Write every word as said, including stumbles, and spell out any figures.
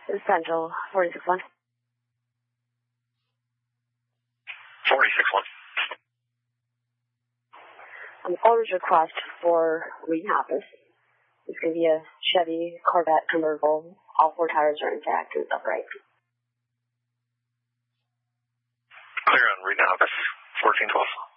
Central, forty-six one. forty-six one. Um, owner's request for Rehoppus. It's going to be a Chevy Corvette convertible. All four tires are intact and upright. Clear on Rehoppus, fourteen twelve.